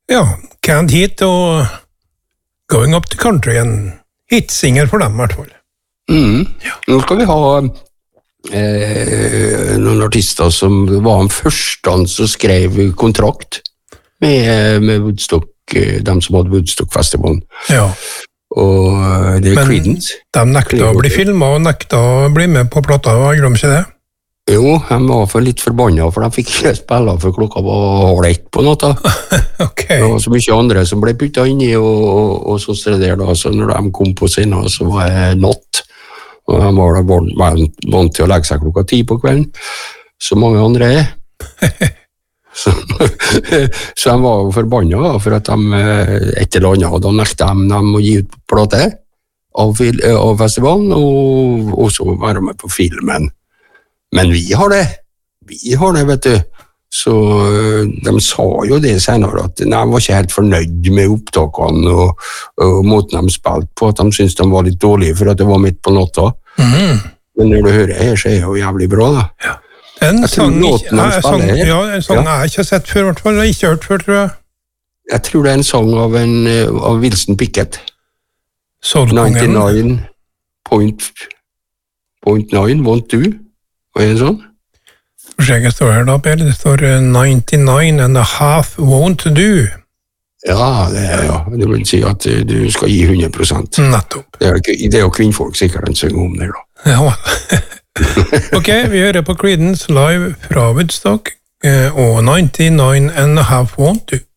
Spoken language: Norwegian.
Ja, Can't Heat og Going Up to Country, en hitsinger for dem i hvert fall. Ja. Nå skal vi ha noen artister som var den første som skrev kontrakt med Woodstock, dem som hadde Woodstock-festivalen. Ja. Og det Creedence. De nekta å bli filmet og nekta å bli med på plata, gjør de ikke det? Jo, de var for litt forbannet, for de fikk ikke spille for klokka var 1:30 på natta. Okay. Det var så mye andre som ble puttet inn i, og så der da, så når de kom på scenen, så var det natt. Og de var vant til å legge seg klokka 10 på kvelden, så mange andre er. Så de var jo forbannet for at de et eller annet, og da nekte de å gi ut plate av festivalen, og også være med på filmen. Men vi har det, vet du. Så de sa jo det senere, at de var ikke helt fornøyd med opptakene og måten de spilte på, at de syntes de var litt dårlige for at det var midt på natta. Men når du hører her, så er det jo jævlig bra, da. Ja. En sang jeg ikke har sett før, i hvert fall, jeg har ikke hørt før, tror jeg. Jeg tror det er en sang av Wilson Pickett. 99.9 won't do. Hva er det sånn? Forskjellig står her da, Per. Det står 99.5 won't do. Ja, det vil si at du skal gi 100%. Nettopp. Det er jo kvinnfolk sikkert en synger om det da. Ja. Ok, vi hører på Creedence live fra Woodstock og 99.5 won't do.